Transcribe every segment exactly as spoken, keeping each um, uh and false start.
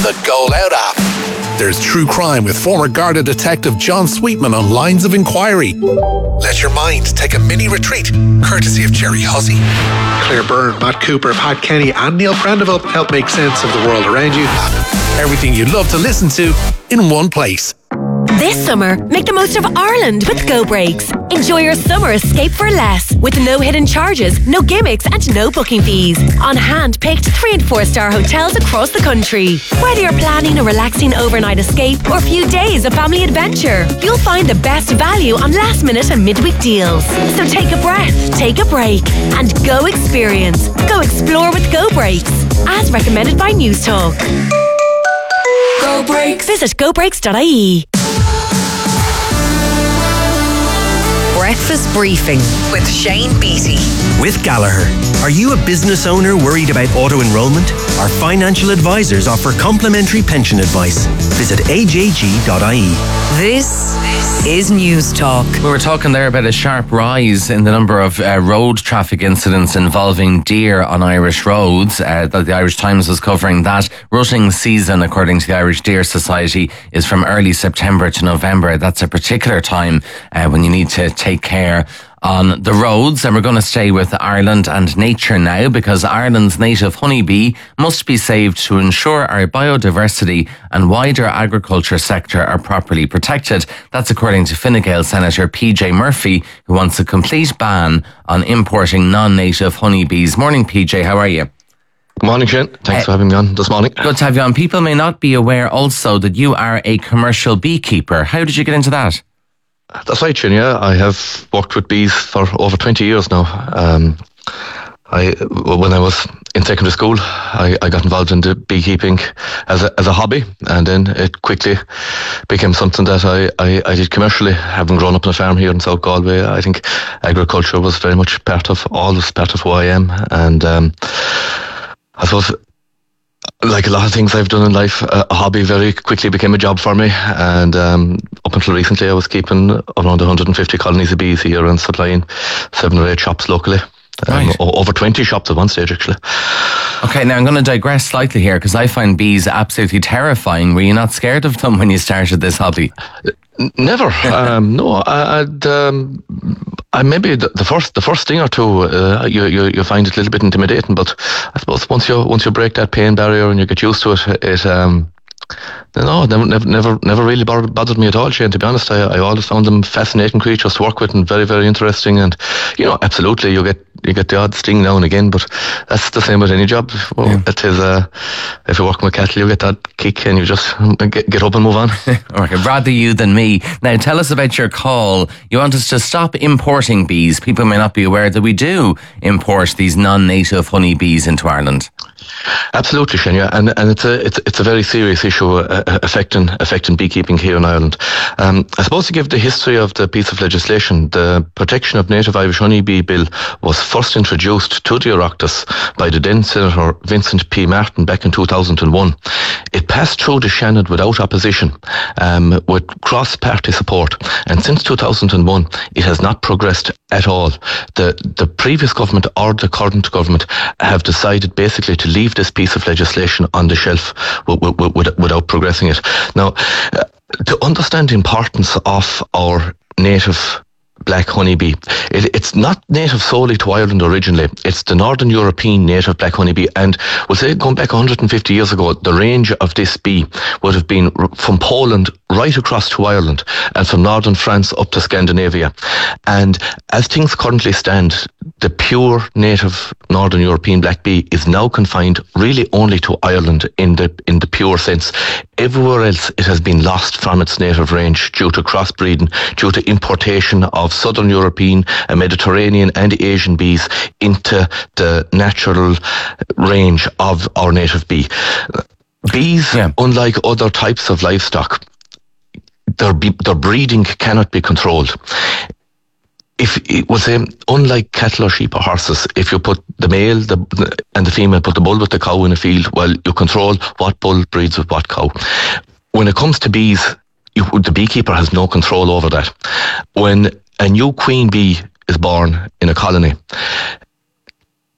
the Go Loud app. There's true crime with former Garda detective John Sweetman on Lines of Inquiry. Let your mind take a mini retreat, courtesy of Jerry Hussey. Claire Byrne, Matt Cooper, Pat Kenny and Neil Prendeville help make sense of the world around you. Everything you'd love to listen to in one place. This summer, make the most of Ireland with Go Breaks. Enjoy your summer escape for less, with no hidden charges, no gimmicks and no booking fees. On hand-picked three and four star hotels across the country. Whether you're planning a relaxing overnight escape or a few days of family adventure, you'll find the best value on last minute and midweek deals. So take a breath, take a break and go experience. Go explore with Go Breaks, as recommended by News Talk. Go Breaks. Visit go breaks dot I E. Breakfast Briefing with Shane Beattie. With Gallagher. Are you a business owner worried about auto-enrolment? Our financial advisors offer complimentary pension advice. Visit a j g dot I E. This is News Talk. We were talking there about a sharp rise in the number of uh, road traffic incidents involving deer on Irish roads. Uh, the Irish Times was covering that. Rutting season, according to the Irish Deer Society, is from early September to November. That's a particular time uh, when you need to take care on the roads. And we're going to stay with Ireland and nature now, because Ireland's native honeybee must be saved to ensure our biodiversity and wider agriculture sector are properly protected. That's according to Fine Gael Senator P J Murphy, who wants a complete ban on importing non-native honeybees. Morning, P J, how are you? Good morning, Shane. Thanks uh, for having me on this morning. Good to have you on. People may not be aware also that you are a commercial beekeeper. How did you get into that? That's right, Shane, yeah. I have worked with bees for over twenty years now. Um, I, when I was in secondary school, I, I got involved in the beekeeping as a, as a hobby, and then it quickly became something that I, I, I did commercially. Having grown up on a farm here in South Galway, I think agriculture was very much part of, always part of who I am. And um, I suppose, like a lot of things I've done in life, a hobby very quickly became a job for me. And um, up until recently, I was keeping around one hundred fifty colonies of bees here and supplying seven or eight shops locally. Um, right. Over twenty shops at one stage, actually. Okay, now I'm going to digress slightly here, because I find bees absolutely terrifying. Were you not scared of them when you started this hobby? Never. um, no, I, I'd... Um, I maybe the, the first the first thing or two uh, you, you you find it a little bit intimidating, but I suppose once you once you break that pain barrier and you get used to it, it um no never never never never really bothered, bothered me at all, Shane. To be honest, I, I always found them fascinating creatures to work with and very very interesting. And you know, absolutely, you get you get the odd sting now and again, but that's the same with any job. Well, yeah. It is. Uh, if you're working with cattle, you get that kick and you just get, get up and move on. Okay, rather you than me. Now, tell us about your call. You want us to stop importing bees. People may not be aware that we do import these non-native honeybees into Ireland. Absolutely, Shane, yeah. and and it's a it's it's a very serious issue uh, affecting affecting beekeeping here in Ireland. Um, I suppose to give the history of the piece of legislation, the Protection of Native Irish Honeybee Bill was first introduced to the Oireachtas by the then Senator Vincent P. Martin back in two thousand one. It passed through the Shannon without opposition, um, with cross-party support, and since two thousand one, it has not progressed at all. The the previous government or the current government have decided basically to leave this piece of legislation on the shelf w- w- w- without progressing it. Now, uh, to understand the importance of our native black honeybee, it, it's not native solely to Ireland originally. It's the Northern European native black honeybee, and we'll say going back one hundred fifty years ago, the range of this bee would have been from Poland right across to Ireland, and from northern France up to Scandinavia. And as things currently stand, the pure native Northern European black bee is now confined really only to Ireland in the in the pure sense. Everywhere else it has been lost from its native range due to crossbreeding, due to importation of Southern European and Mediterranean and Asian bees into the natural range of our native bee. Bees, yeah. Unlike other types of livestock, their, be, their breeding cannot be controlled. If it was um, unlike cattle or sheep or horses, if you put the male the, and the female, put the bull with the cow in a field, well, you control what bull breeds with what cow. When it comes to bees, you, the beekeeper has no control over that. When a new queen bee is born in a colony,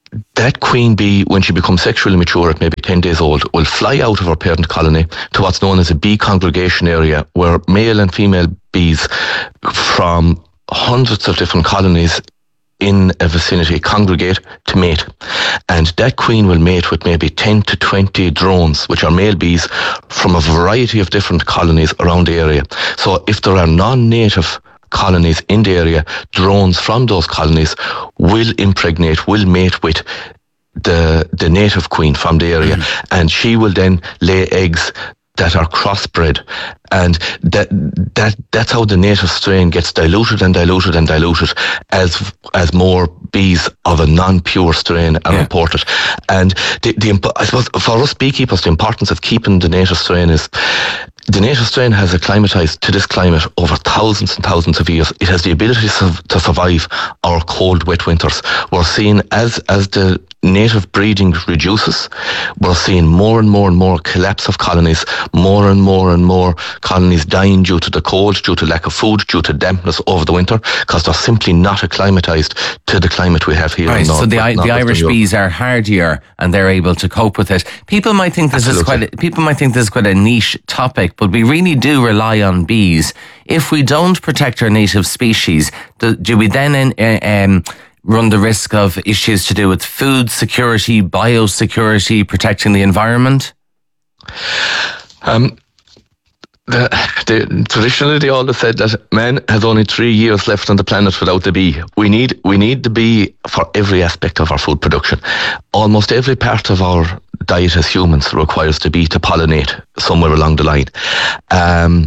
that queen bee, when she becomes sexually mature at maybe ten days old, will fly out of her parent colony to what's known as a bee congregation area, where male and female bees from hundreds of different colonies in a vicinity congregate to mate. And that queen will mate with maybe ten to twenty drones, which are male bees from a variety of different colonies around the area. So if there are non-native colonies in the area, drones from those colonies will impregnate, will mate with the the native queen from the area, mm. and she will then lay eggs that are crossbred, and that that that's how the native strain gets diluted and diluted and diluted as as more bees of a non-pure strain are yeah. imported. And the, the I suppose for us beekeepers, the importance of keeping the native strain is the native strain has acclimatized to this climate over thousands and thousands of years. It has the ability to, to survive our cold, wet winters. We're seeing as as the native breeding reduces, we're seeing more and more and more collapse of colonies, more and more and more colonies dying due to the cold, due to lack of food, due to dampness over the winter, because they're simply not acclimatized to the climate we have here. Right, in North, so the, North, the Irish bees are hardier and they're able to cope with it. People might think this Absolutely. is quite a, people might think this is quite a niche topic, but we really do rely on bees. If we don't protect our native species, do, do we then uh, um, run the risk of issues to do with food security, biosecurity, protecting the environment? Um, the, the, traditionally, they always said that man has only three years left on the planet without the bee. We need we need the bee for every aspect of our food production. Almost every part of our diet as humans requires the bee to pollinate somewhere along the line. Um,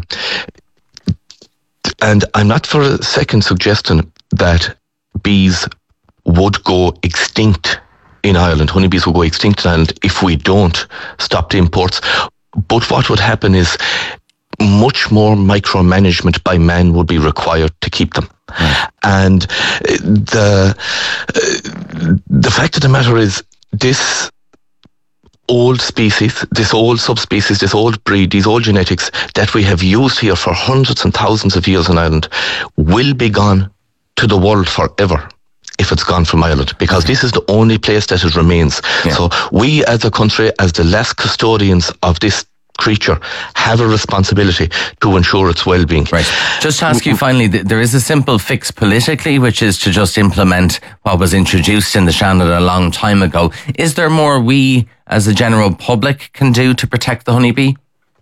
and I'm not for a second suggesting that bees would go extinct in Ireland. Honeybees will go extinct in Ireland if we don't stop the imports. But what would happen is much more micromanagement by man would be required to keep them. Mm. And the the fact of the matter is, this old species, this old subspecies, this old breed, these old genetics that we have used here for hundreds and thousands of years in Ireland will be gone to the world forever if it's gone from Ireland, because this is the only place that it remains. Yeah. So we as a country, as the last custodians of this creature, have a responsibility to ensure its well-being. Right. Just to ask you finally, there is a simple fix politically, which is to just implement what was introduced in the Seanad a long time ago. Is there more we as a general public can do to protect the honeybee?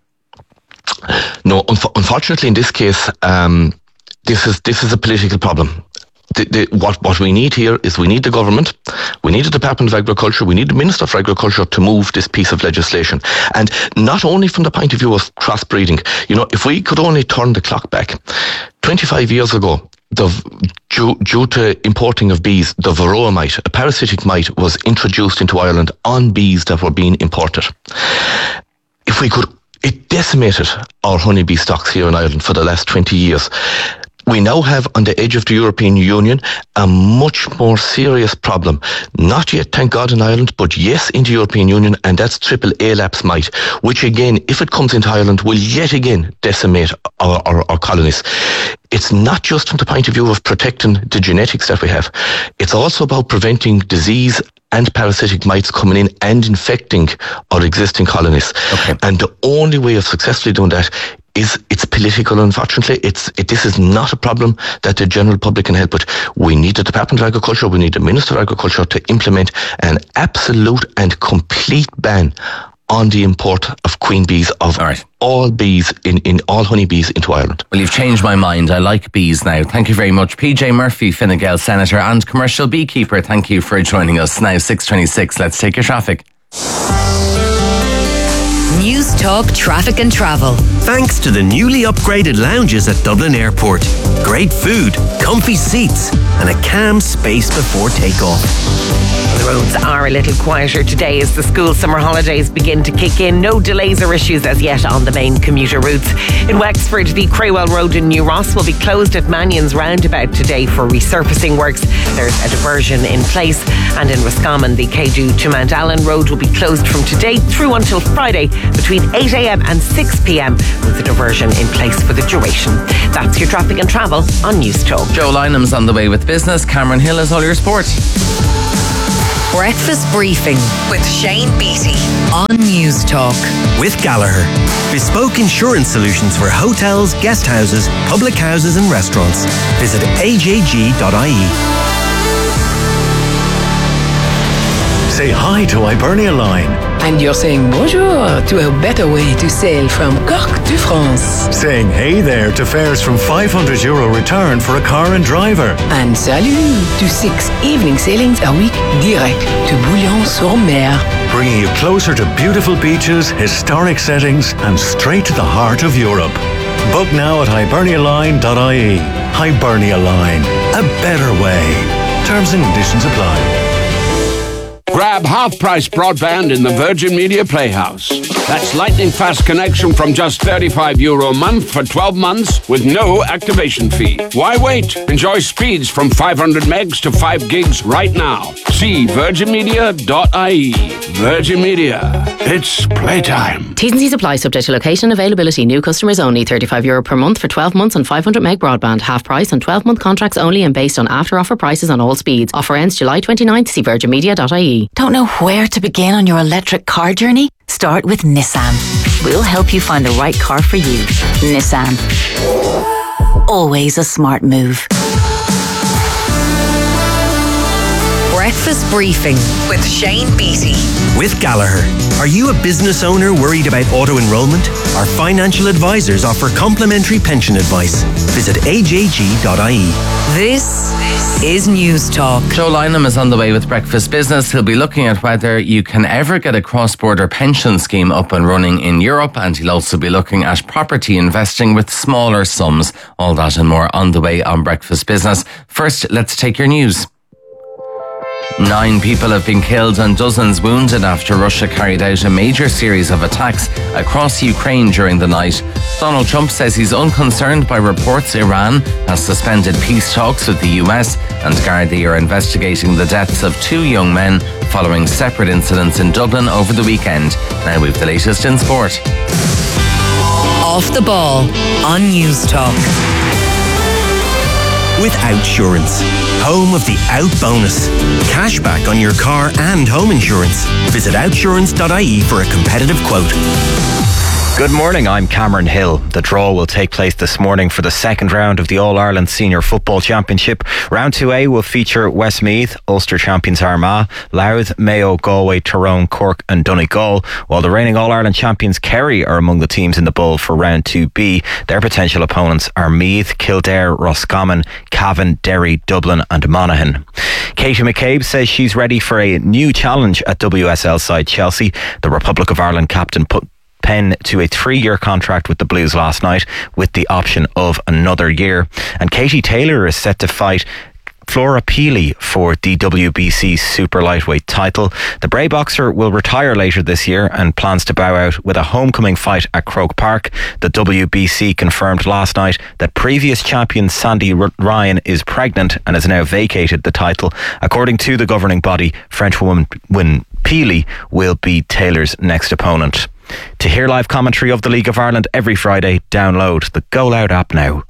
No, un- unfortunately in this case, um, this is this is a political problem. The, the, what, what we need here is we need the government, we need the Department of Agriculture, we need the Minister for Agriculture to move this piece of legislation. And not only from the point of view of crossbreeding. You know, if we could only turn the clock back twenty-five years ago, the, due, due to importing of bees, the varroa mite, a parasitic mite, was introduced into Ireland on bees that were being imported. If we could, it decimated our honeybee stocks here in Ireland for the last twenty years. We now have on the edge of the European Union a much more serious problem. Not yet, thank God, in Ireland, but yes, in the European Union, and that's triple A-lapse mite, which again, if it comes into Ireland, will yet again decimate our, our, our colonies. It's not just from the point of view of protecting the genetics that we have. It's also about preventing disease and parasitic mites coming in and infecting our existing colonies. Okay. And the only way of successfully doing that is it's political, unfortunately. It's it, This is not a problem that the general public can help with. We need the Department of Agriculture, we need the Minister of Agriculture to implement an absolute and complete ban on the import of queen bees, of all, right. all bees, in, in all honeybees into Ireland. Well, you've changed my mind. I like bees now. Thank you very much. P J Murphy, Fine Gael Senator and commercial beekeeper. Thank you for joining us. Now six twenty-six. Let's take your traffic. News Talk Traffic and Travel. Thanks to the newly upgraded lounges at Dublin Airport. Great food, comfy seats, and a calm space before takeoff. The roads are a little quieter today as the school summer holidays begin to kick in. No delays or issues as yet on the main commuter routes. In Wexford, the Craywell Road in New Ross will be closed at Mannion's roundabout today for resurfacing works. There's a diversion in place. And in Roscommon, the Kedu to Mount Allen Road will be closed from today through until Friday between eight a.m. and six p.m. with a diversion in place for the duration. That's your traffic and travel on News Talk. Joe Lynham's on the way with business. Cameron Hill is all your sport. Breakfast Briefing with Shane Beattie on News Talk. With Gallagher. Bespoke insurance solutions for hotels, guest houses, public houses and restaurants. Visit a j g dot i e. Say hi to Hibernia Line. And you're saying bonjour to a better way to sail from Cork to France. Saying hey there to fares from five hundred euro return for a car and driver. And salut to six evening sailings a week direct to Bouillon-sur-Mer. Bringing you closer to beautiful beaches, historic settings and straight to the heart of Europe. Book now at hibernia line dot i e. Hibernia Line. A better way. Terms and conditions apply. Grab half-price broadband in the Virgin Media Playhouse. That's lightning-fast connection from just thirty-five euro a month for twelve months with no activation fee. Why wait? Enjoy speeds from five hundred megs to five gigs right now. See virgin media dot i e. Virgin Media. It's playtime. T's and C's apply, subject to location and availability. New customers only. thirty-five euro per month for twelve months on five hundred meg broadband. Half price on twelve month contracts only and based on after-offer prices on all speeds. Offer ends July twenty-ninth. See virgin media dot i e. Don't know where to begin on your electric car journey? Start with Nissan. We'll help you find the right car for you. Nissan. Always a smart move. Breakfast Briefing with Shane Beattie. With Gallagher. Are you a business owner worried about auto-enrollment? Our financial advisors offer complimentary pension advice. Visit a j g dot i e. This is News Talk. Joe Lynham is on the way with Breakfast Business. He'll be looking at whether you can ever get a cross-border pension scheme up and running in Europe, and he'll also be looking at property investing with smaller sums. All that and more on the way on Breakfast Business. First, let's take your news. Nine people have been killed and dozens wounded after Russia carried out a major series of attacks across Ukraine during the night. Donald Trump says he's unconcerned by reports Iran has suspended peace talks with the U S, and Gardaí are investigating the deaths of two young men following separate incidents in Dublin over the weekend. Now we've the latest in sport. Off the ball on News Talk. With Outsurance, home of the Out Bonus. Cashback on your car and home insurance. Visit outsurance dot i e for a competitive quote. Good morning, I'm Cameron Hill. The draw will take place this morning for the second round of the All-Ireland Senior Football Championship. Round two A will feature Westmeath, Ulster champions Armagh, Louth, Mayo, Galway, Tyrone, Cork and Donegal, while the reigning All-Ireland champions Kerry are among the teams in the bowl for Round two B. Their potential opponents are Meath, Kildare, Roscommon, Cavan, Derry, Dublin and Monaghan. Katie McCabe says she's ready for a new challenge at W S L side Chelsea. The Republic of Ireland captain put pen to a three-year contract with the Blues last night with the option of another year. And Katie Taylor is set to fight Flora Peely for the W B C Super Lightweight title. The Bray boxer will retire later this year and plans to bow out with a homecoming fight at Croke Park. The W B C confirmed last night that previous champion Sandy Ryan is pregnant and has now vacated the title. According to the governing body, Frenchwoman Peely will be Taylor's next opponent. To hear live commentary of the League of Ireland every Friday, download the Go Loud app now.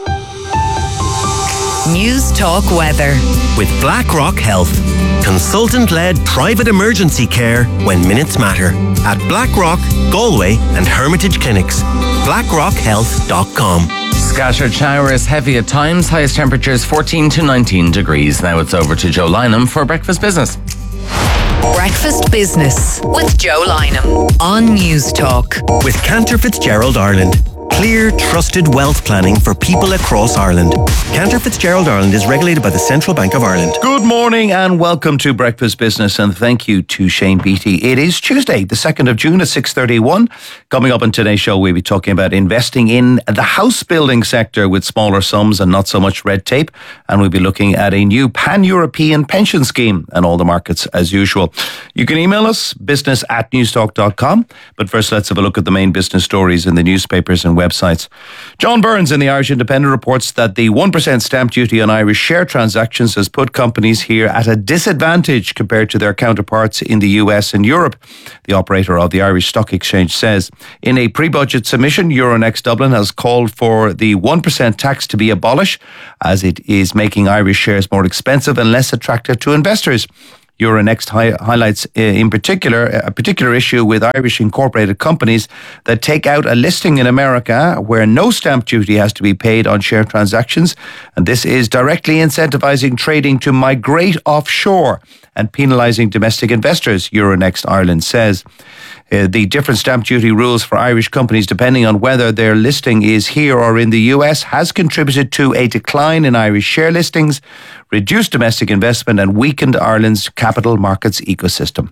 News Talk Weather. With BlackRock Health. Consultant-led private emergency care when minutes matter. At BlackRock, Galway and Hermitage Clinics. blackrock health dot com. Scattered showers, heavy at times. Highest temperatures fourteen to nineteen degrees. Now it's over to Joe Lynham for Breakfast Business. Breakfast Business with Joe Lynham on News Talk. With Cantor Fitzgerald Ireland. Clear, trusted wealth planning for people across Ireland. Cantor Fitzgerald Ireland is regulated by the Central Bank of Ireland. Good morning and welcome to Breakfast Business, and thank you to Shane Beattie. It is Tuesday, the second of June at six thirty-one. Coming up on today's show, we'll be talking about investing in the house building sector with smaller sums and not so much red tape. And we'll be looking at a new pan-European pension scheme and all the markets as usual. You can email us, business at newstalk dot com. But first, let's have a look at the main business stories in the newspapers and websites. John Burns in the Irish Independent reports that the one percent stamp duty on Irish share transactions has put companies here at a disadvantage compared to their counterparts in the U S and Europe. The operator of the Irish Stock Exchange says in a pre-budget submission, Euronext Dublin has called for the one percent tax to be abolished as it is making Irish shares more expensive and less attractive to investors. Euronext hi- highlights uh, in particular a particular issue with Irish incorporated companies that take out a listing in America where no stamp duty has to be paid on share transactions, and this is directly incentivizing trading to migrate offshore and penalising domestic investors, Euronext Ireland says. Uh, the different stamp duty rules for Irish companies, depending on whether their listing is here or in the U S, has contributed to a decline in Irish share listings, reduced domestic investment and weakened Ireland's capital markets ecosystem.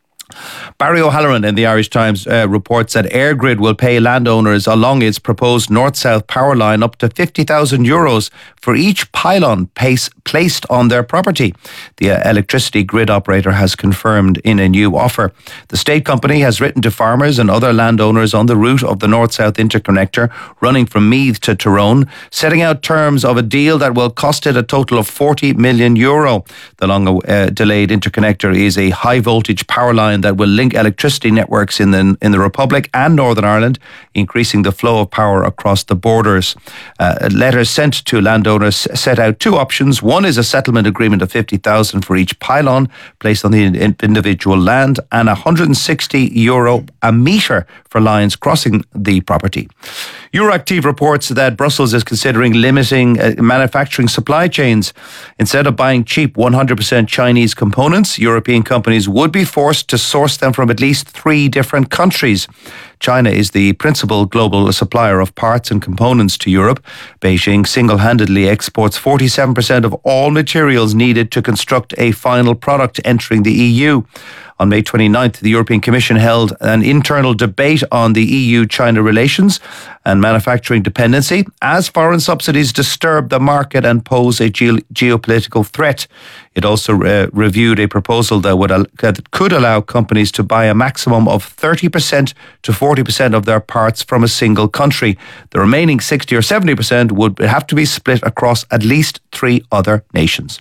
Barry O'Halloran in the Irish Times uh, reports that EirGrid will pay landowners along its proposed north-south power line up to fifty thousand euros for each pylon pace placed on their property. The uh, electricity grid operator has confirmed in a new offer. The state company has written to farmers and other landowners on the route of the north-south interconnector running from Meath to Tyrone, setting out terms of a deal that will cost it a total of forty million euro. The long-delayed uh, interconnector is a high-voltage power line that will link electricity networks in the in the Republic and Northern Ireland, increasing the flow of power across the borders. Uh, letters sent to landowners set out two options. One is a settlement agreement of fifty thousand for each pylon placed on the individual land, and one hundred sixty euro a metre for lines crossing the property. Euractiv reports that Brussels is considering limiting uh, manufacturing supply chains. Instead of buying cheap one hundred percent Chinese components, European companies would be forced to source them from at least three different countries. China is the principal global supplier of parts and components to Europe. Beijing single-handedly exports forty-seven percent of all materials needed to construct a final product entering the E U. On May twenty-ninth, the European Commission held an internal debate on the E U-China relations and manufacturing dependency as foreign subsidies disturb the market and pose a ge- geopolitical threat. It also uh, reviewed a proposal that would al- that could allow companies to buy a maximum of thirty percent to forty percent of their parts from a single country. The remaining sixty or seventy percent would have to be split across at least three other nations.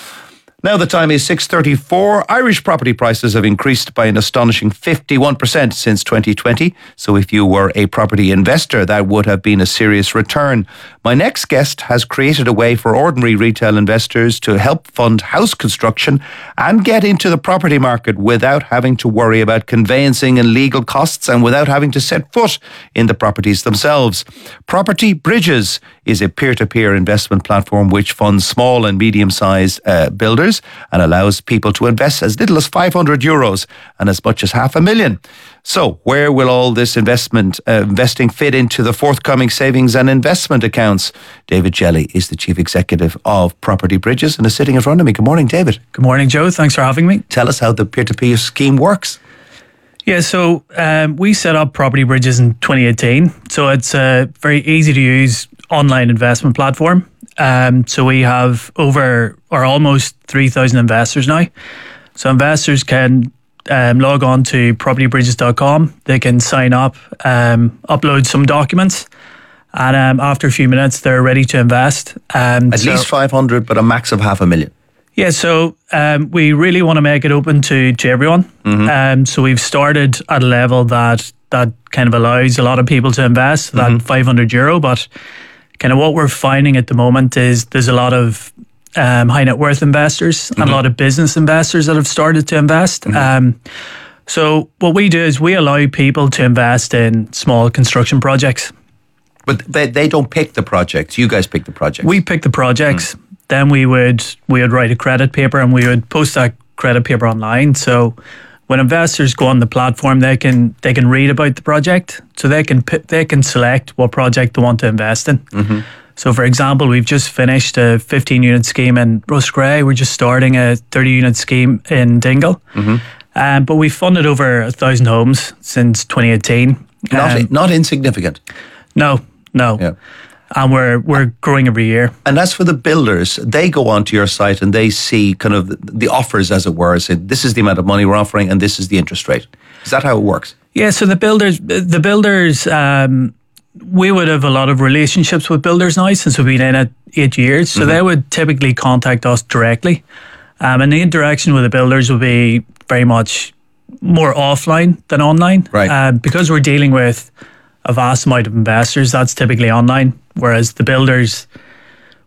Now the time is six thirty-four. Irish property prices have increased by an astonishing fifty-one percent since twenty twenty. So if you were a property investor, that would have been a serious return. My next guest has created a way for ordinary retail investors to help fund house construction and get into the property market without having to worry about conveyancing and legal costs and without having to set foot in the properties themselves. Property Bridges is a peer-to-peer investment platform which funds small and medium-sized uh, builders and allows people to invest as little as five hundred euros and as much as half a million. So where will all this investment uh, investing fit into the forthcoming savings and investment accounts? David Jelly is the Chief Executive of Property Bridges and is sitting in front of me. Good morning, David. Good morning, Joe. Thanks for having me. Tell us how the peer-to-peer scheme works. Yeah, so um, we set up Property Bridges in twenty eighteen. So it's a very easy to use online investment platform. Um, so we have over or almost three thousand investors now. So investors can um, log on to property bridges dot com. They can sign up, um, upload some documents, and um, after a few minutes, they're ready to invest. Um, At so, least five hundred, but a max of half a million. Yeah, so um, we really want to make it open to, to everyone. Mm-hmm. Um, so we've started at a level that that kind of allows a lot of people to invest, that mm-hmm. five hundred euro, but kind of what we're finding at the moment is there's a lot of um, high net worth investors mm-hmm. and a lot of business investors that have started to invest. Mm-hmm. Um, so what we do is we allow people to invest in small construction projects. But they, they don't pick the projects. You guys pick the projects. We pick the projects. Mm. Then we would we would write a credit paper and we would post that credit paper online. So when investors go on the platform, they can they can read about the project. So they can they can select what project they want to invest in. Mm-hmm. So for example, we've just finished a fifteen unit scheme in Roscrea. We're just starting a thirty unit scheme in Dingle. Mm-hmm. Um, but we've funded over a thousand homes since twenty eighteen. Not um, not insignificant. No, no. Yeah. And we're we're growing every year. And as for the builders, they go onto your site and they see kind of the offers, as it were. Say, this is the amount of money we're offering, and this is the interest rate. Is that how it works? Yeah. So the builders, the builders, um, we would have a lot of relationships with builders now since we've been in it eight years. So mm-hmm. they would typically contact us directly, um, and the interaction with the builders would be very much more offline than online, right? Uh, because we're dealing with a vast amount of investors. That's typically online. Whereas the builders,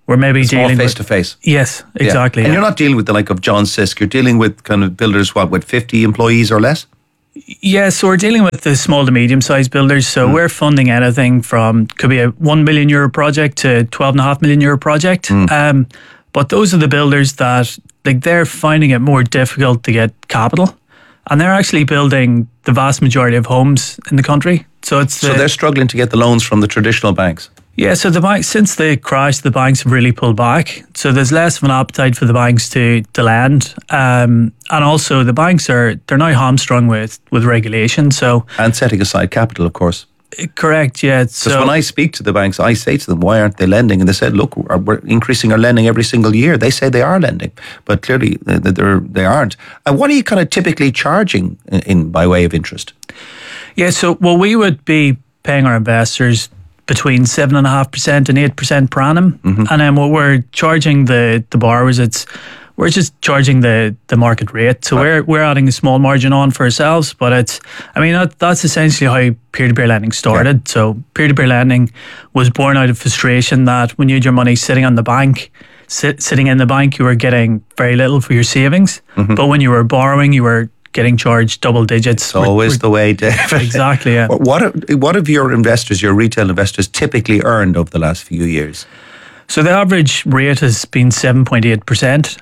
we're maybe it's dealing more face with, to face. Yes, exactly. Yeah. And yeah. you're not dealing with the like of John Sisk. You're dealing with kind of builders, what, with fifty employees or less? Yeah, so we're dealing with the small to medium sized builders. So mm. we're funding anything from, could be a one million euro project to twelve and a half million euro project. Mm. Um, but those are the builders that, like, they're finding it more difficult to get capital. And they're actually building the vast majority of homes in the country. So it's so the, they're struggling to get the loans from the traditional banks. Yeah, so the bank, since the crash, the banks have really pulled back. So there's less of an appetite for the banks to to lend, um, and also the banks are they're now hamstrung with with regulation. So and setting aside capital, of course. Correct. Yeah. Because so, when I speak to the banks, I say to them, "Why aren't they lending?" And they said, "Look, we're increasing our lending every single year." They say they are lending, but clearly they're they aren't. And what are you kind of typically charging in, in by way of interest? Yeah. So well, we would be paying our investors between seven and a half percent and eight percent per annum, mm-hmm. and then what we're charging the the borrowers, it's we're just charging the the market rate. So oh. we're we're adding a small margin on for ourselves, but it's I mean that, that's essentially how peer to peer lending started. Yeah. So peer to peer lending was born out of frustration that when you had your money sitting on the bank, sit, sitting in the bank, you were getting very little for your savings, mm-hmm. but when you were borrowing, you were getting charged double digits. It's always we're, the way, David. Exactly, yeah. What have, what have your investors, your retail investors, typically earned over the last few years? So the average rate has been seven point eight percent.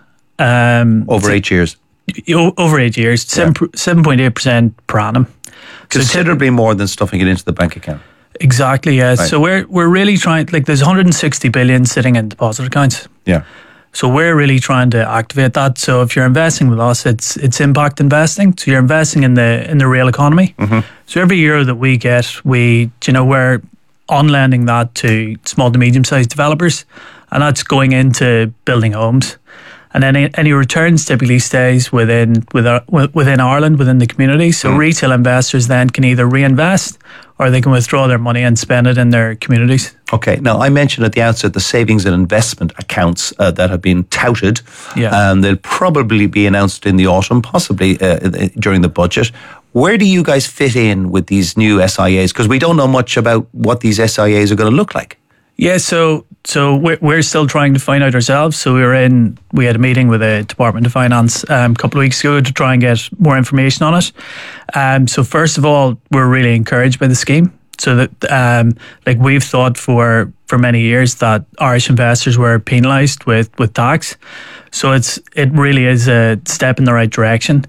Um, over eight years? Over eight years, seven point eight percent per annum. Considerably so, more than stuffing it into the bank account. Exactly, yeah. Right. So we're we're really trying, like there's one hundred sixty billion sitting in deposit accounts. Yeah. So we're really trying to activate that. So if you're investing with us, it's it's impact investing. So you're investing in the in the real economy. Mm-hmm. So every euro that we get, we you know we're on lending that to small to medium sized developers, and that's going into building homes. And any any returns typically stays within within Ireland, within the community. So mm. retail investors then can either reinvest or they can withdraw their money and spend it in their communities. Okay. Now, I mentioned at the outset the savings and investment accounts uh, that have been touted. Yeah. Um, they'll probably be announced in the autumn, possibly uh, during the budget. Where do you guys fit in with these new S I As? Because we don't know much about what these S I As are going to look like. Yeah, so so we're, we're still trying to find out ourselves. So we were in, we had a meeting with the Department of Finance um, a couple of weeks ago to try and get more information on it. Um, so first of all, we're really encouraged by the scheme. So that, um, like we've thought for, for many years that Irish investors were penalised with, with tax. So it's it really is a step in the right direction.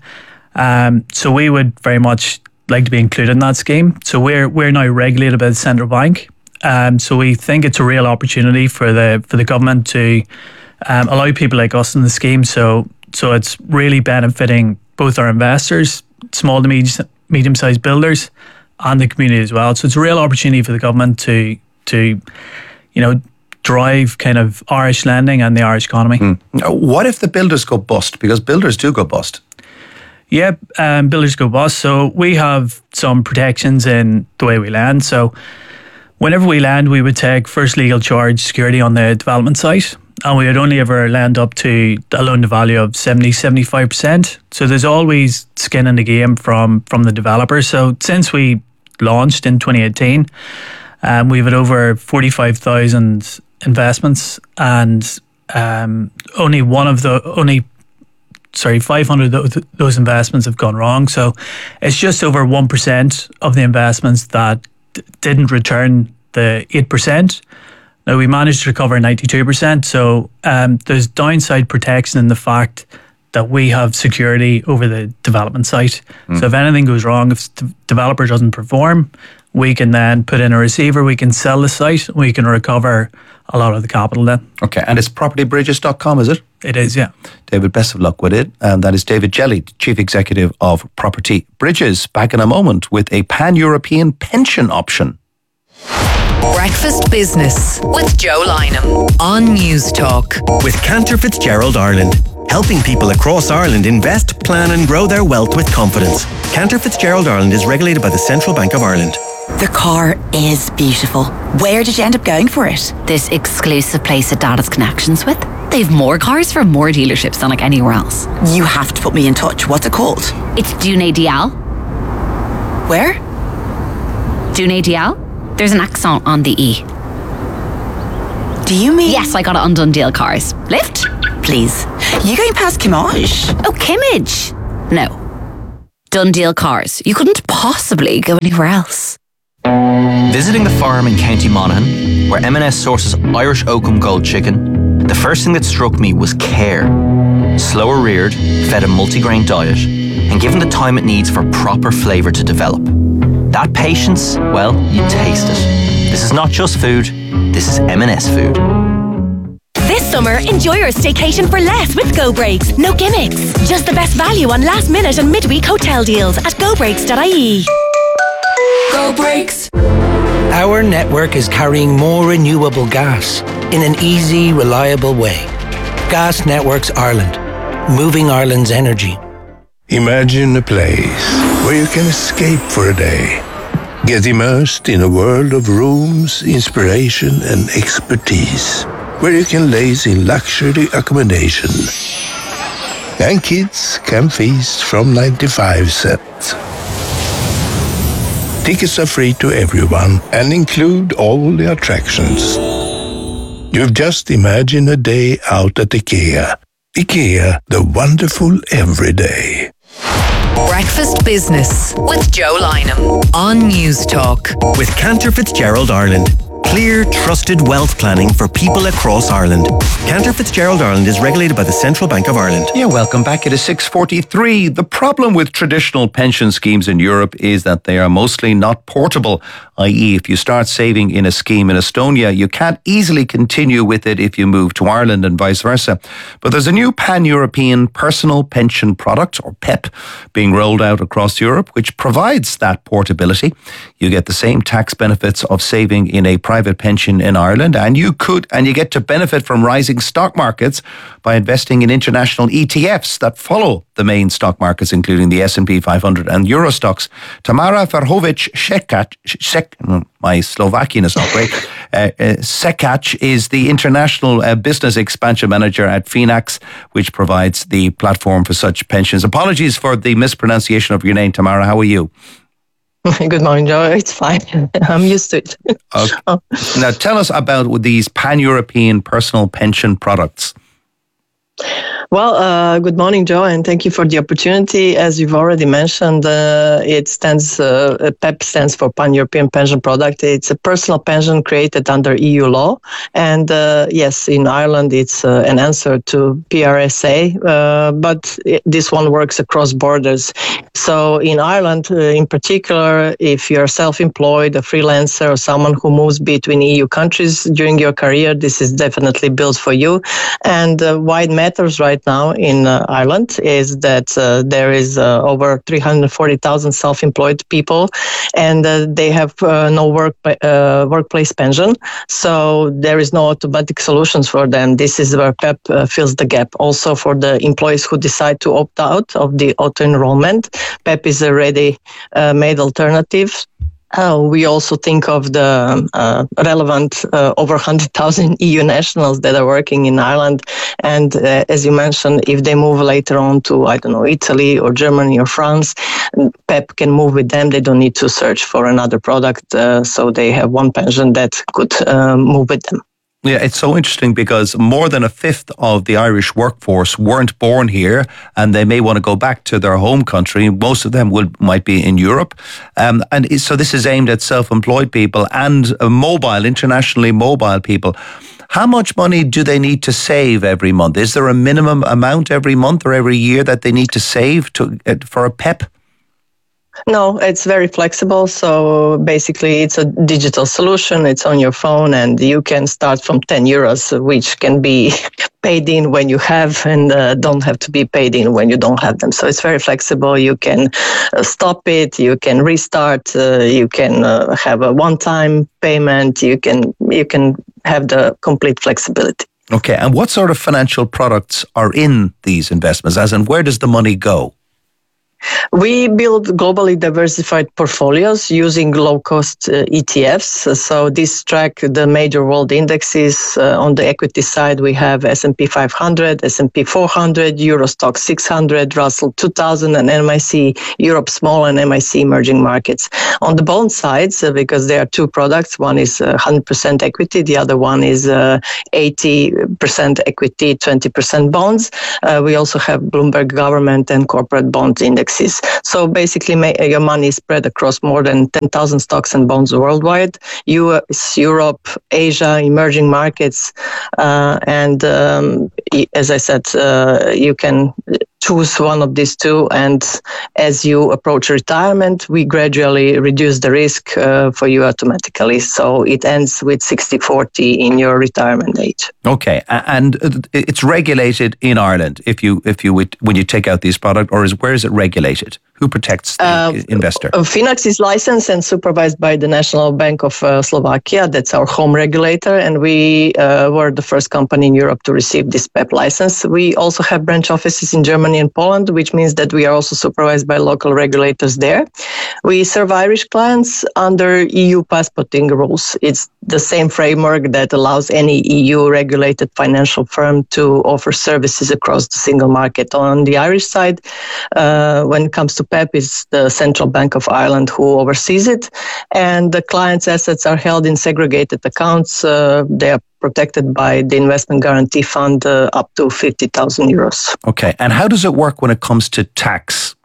Um, so we would very much like to be included in that scheme. So we're we're now regulated by the central bank. Um, so we think it's a real opportunity for the for the government to um, allow people like us in the scheme. So so it's really benefiting both our investors, small to medium medium sized builders, and the community as well. So it's a real opportunity for the government to to you know drive kind of Irish lending and the Irish economy. Mm. What if the builders go bust? Because builders do go bust. Yeah, um, builders go bust. So we have some protections in the way we lend. So whenever we lend, we would take first legal charge security on the development site, and we would only ever lend up to a loan to value of seventy, seventy-five percent. So there's always skin in the game from, from the developer. So since we launched in twenty eighteen, um, we've had over forty-five thousand investments, and um, only one of the, only sorry, five hundred of those investments have gone wrong. So it's just over one percent of the investments that d- didn't return the eight percent. Now, we managed to recover ninety-two percent. So um, there's downside protection in the fact that we have security over the development site. Mm. So if anything goes wrong, if the developer doesn't perform, we can then put in a receiver, we can sell the site, we can recover a lot of the capital then. Okay, and it's property bridges dot com, is it? It is, yeah. David, best of luck with it. And that is David Jelly, Chief Executive of Property Bridges. Back in a moment with a pan-European pension option. Breakfast Business with Joe Lynham on News Talk. With Cantor Fitzgerald Ireland, helping people across Ireland invest, plan and grow their wealth with confidence. Cantor Fitzgerald Ireland is regulated by the Central Bank of Ireland. The car is beautiful. Where did you end up going for it? This exclusive place that Dad has connections with. They've more cars from more dealerships than like anywhere else. You have to put me in touch. What's it called? It's Dune Dial. Where? Dune Dial. There's an accent on the E. Do you mean? Yes, I got it on Dundeel Cars. Lift? Please. You going past Kimmage? Oh, Kimmage? No. Dundeel Cars. You couldn't possibly go anywhere else. Visiting the farm in County Monaghan, where M and S sources Irish Oakham Gold chicken, the first thing that struck me was care. Slower reared, fed a multigrain diet, and given the time it needs for proper flavour to develop. That patience, well, you taste it. This is not just food, this is M and S food. This summer, enjoy your staycation for less with Go Breaks. No gimmicks. Just the best value on last minute and midweek hotel deals at go breaks dot I E. Go Breaks. Our network is carrying more renewable gas in an easy, reliable way. Gas Networks Ireland. Moving Ireland's energy. Imagine a place where you can escape for a day. Get immersed in a world of rooms, inspiration and expertise. Where you can laze in luxury accommodation. And kids can feast from ninety-five cents. Tickets are free to everyone and include all the attractions. You've just imagined a day out at IKEA. IKEA, the wonderful everyday. Breakfast Business with Joe Lynham on News Talk. With Cantor Fitzgerald Ireland. Clear, trusted wealth planning for people across Ireland. Cantor Fitzgerald Ireland is regulated by the Central Bank of Ireland. Yeah, welcome back. It is six forty-three. The problem with traditional pension schemes in Europe is that they are mostly not portable, that is if you start saving in a scheme in Estonia, you can't easily continue with it if you move to Ireland and vice versa. But there's a new pan-European personal pension product, or P E P, being rolled out across Europe, which provides that portability. You get the same tax benefits of saving in a private pension in Ireland, and you could, and you get to benefit from rising stock markets by investing in international E T Fs that follow the main stock markets, including the S and P five hundred and Euro stocks. Tamara Verhovic-Sekac, Sek, my Slovakian is not great, uh, uh, Sekac is the international uh, business expansion manager at Finax, which provides the platform for such pensions. Apologies for the mispronunciation of your name, Tamara. How are you? Good morning, Joe. It's fine. I'm used to it. Okay. Now, tell us about these pan-European personal pension products. Well, uh, good morning, Joe, and thank you for the opportunity. As you've already mentioned, uh, it stands, uh, P E P stands for Pan-European Pension Product. It's a personal pension created under E U law. And uh, yes, in Ireland, it's uh, an answer to P R S A, uh, but it, this one works across borders. So in Ireland, uh, in particular, if you're self-employed, a freelancer, or someone who moves between E U countries during your career, this is definitely built for you. And uh, why it matters right now in uh, Ireland is that uh, there is uh, over three hundred forty thousand self-employed people, and uh, they have uh, no work uh, workplace pension. So there is no automatic solutions for them. This is where P E P uh, fills the gap. Also for the employees who decide to opt out of the auto-enrollment, P E P is a ready-made uh, alternative. Uh, we also think of the uh, relevant uh, over one hundred thousand E U nationals that are working in Ireland. And uh, as you mentioned, if they move later on to, I don't know, Italy or Germany or France, P E P can move with them. They don't need to search for another product. Uh, so they have one pension that could uh, move with them. Yeah, it's so interesting because more than a fifth of the Irish workforce weren't born here, and they may want to go back to their home country. Most of them will might be in Europe. Um, and so this is aimed at self-employed people and uh, mobile, internationally mobile people. How much money do they need to save every month? Is there a minimum amount every month or every year that they need to save to uh, for a P E P? No, it's very flexible. So basically, it's a digital solution. It's on your phone, and you can start from ten euros, which can be paid in when you have and uh, don't have to be paid in when you don't have them. So it's very flexible. You can uh, stop it. You can restart. Uh, you can uh, have a one-time payment. You can you can have the complete flexibility. Okay. And what sort of financial products are in these investments? As in, where does the money go? We build globally diversified portfolios using low-cost uh, E T Fs. So these track the major world indexes. Uh, on the equity side, we have S and P five hundred, S and P four hundred, Eurostoxx six hundred, Russell two thousand, and M I C Europe Small and M I C Emerging Markets. On the bond sides, uh, because there are two products, one is uh, one hundred percent equity, the other one is uh, eighty percent equity, twenty percent bonds. Uh, we also have Bloomberg government and corporate bond indexes. So basically, ma- your money is spread across more than ten thousand stocks and bonds worldwide, U S, Europe, Asia, emerging markets. Uh, and um, as I said, uh, you can choose one of these two. And as you approach retirement, we gradually reduce the risk uh, for you automatically. So it ends with sixty forty in your retirement age. Okay, and it's regulated in Ireland if you if you would, when you take out these products, or is where is it regulated? Who protects the uh, investor? Finax is licensed and supervised by the National Bank of uh, Slovakia. That's our home regulator, and we uh, were the first company in Europe to receive this P E P license. We also have branch offices in Germany and Poland, which means that we are also supervised by local regulators there. We serve Irish clients under E U passporting rules. It's the same framework that allows any E U-regulated financial firm to offer services across the single market. On the Irish side, uh, when it comes to P E P, it's the Central Bank of Ireland who oversees it, and the client's assets are held in segregated accounts. Uh, they are protected by the Investment Guarantee Fund uh, up to fifty thousand euros. Okay, and how does it work when it comes to tax?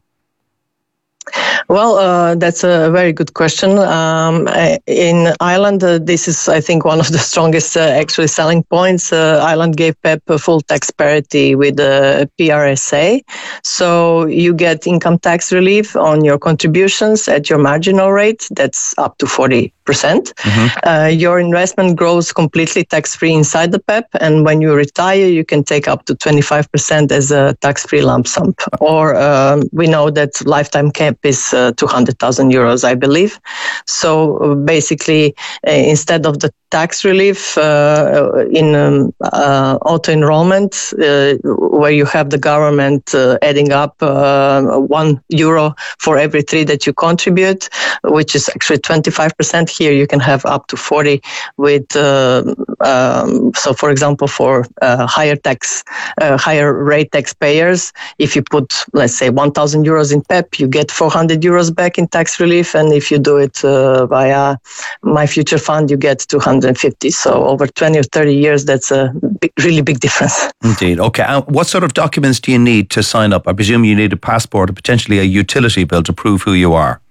Well, uh, that's a very good question. Um, in Ireland, uh, this is, I think, one of the strongest uh, actually selling points. Uh, Ireland gave P E P a full tax parity with the P R S A. So you get income tax relief on your contributions at your marginal rate. That's up to forty percent. Mm-hmm. Uh, your investment grows completely tax-free inside the P E P. And when you retire, you can take up to twenty-five percent as a tax-free lump sum. Or um, we know that lifetime cap is uh, two hundred thousand euros, I believe. So uh, basically, uh, instead of the tax relief uh, in um, uh, auto enrollment, uh, where you have the government uh, adding up uh, one euro for every three that you contribute, which is actually twenty-five percent. Here you can have up to forty with, uh, um, so for example, for uh, higher tax, uh, higher rate taxpayers, if you put, let's say, one thousand euros in P E P, you get four hundred euros back in tax relief. And if you do it uh, via My Future Fund, you get two hundred fifty. So over twenty or thirty years, that's a big, really big difference. Indeed. Okay. And what sort of documents do you need to sign up? I presume you need a passport or potentially a utility bill to prove who you are.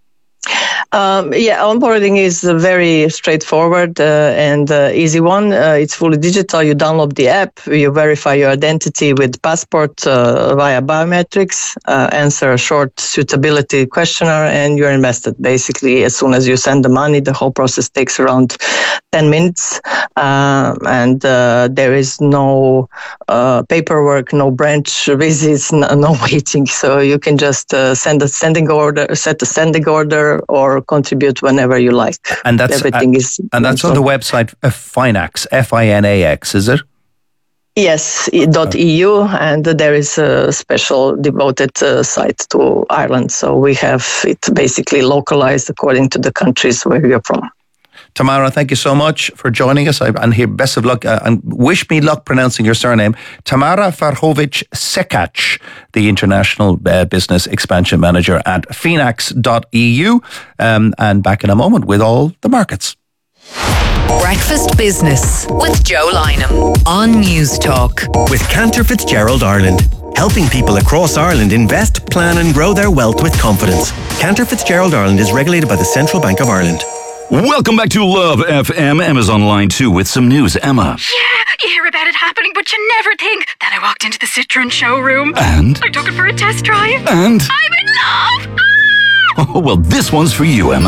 Um, yeah, onboarding is a very straightforward uh, and uh, easy one. Uh, it's fully digital. You download the app, you verify your identity with passport uh, via biometrics, uh, answer a short suitability questionnaire, and you're invested. Basically, as soon as you send the money, the whole process takes around ten minutes, uh, and uh, there is no uh, paperwork, no branch visits, no, no waiting. So you can just uh, send a sending order, set a sending order, or contribute whenever you like. And that's everything uh, is and that's on the website uh, Finax, F I N A X, is it? Yes, dot E U, and there is a special devoted uh, site to Ireland. So we have it basically localized according to the countries where you're from. Tamara, thank you so much for joining us. I, and here, best of luck, uh, and wish me luck pronouncing your surname. Tamara Farhovic-Sekac, the International uh, Business Expansion Manager at Finax dot E U. Um, and back in a moment with all the markets. Breakfast Business with Joe Lynham on News Talk. With Cantor Fitzgerald Ireland, helping people across Ireland invest, plan and grow their wealth with confidence. Cantor Fitzgerald Ireland is regulated by the Central Bank of Ireland. Welcome back to Love F M. Emma's on line two with some news. Emma. Yeah, you hear about it happening, but you never think. Then I walked into the Citroen showroom. And? I took it for a test drive. And? I'm in love! Ah! Oh, well, this one's for you, Emma.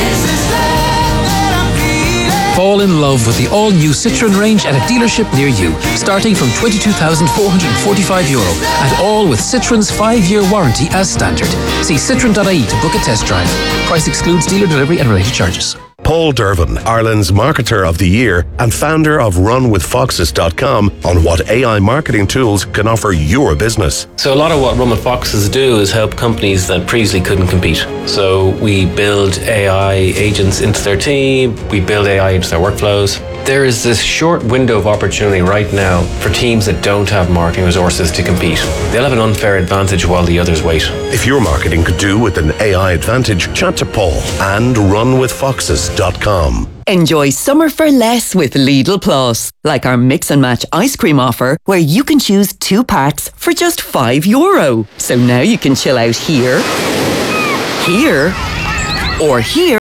Fall in love with the all-new Citroen range at a dealership near you, starting from twenty-two thousand four hundred forty-five euro, and all with Citroen's five-year warranty as standard. See citroen dot I E to book a test drive. Price excludes dealer delivery and related charges. Paul Dervin, Ireland's Marketer of the Year and founder of run with foxes dot com, on what A I marketing tools can offer your business. So a lot of what Run with Foxes do is help companies that previously couldn't compete. So we build A I agents into their team, we build A I into their workflows. There is this short window of opportunity right now for teams that don't have marketing resources to compete. They'll have an unfair advantage while the others wait. If your marketing could do with an A I advantage, chat to Paul and run with foxes dot com. Enjoy summer for less with Lidl Plus, like our mix and match ice cream offer, where you can choose two packs for just five euro. So now you can chill out here, here, or here,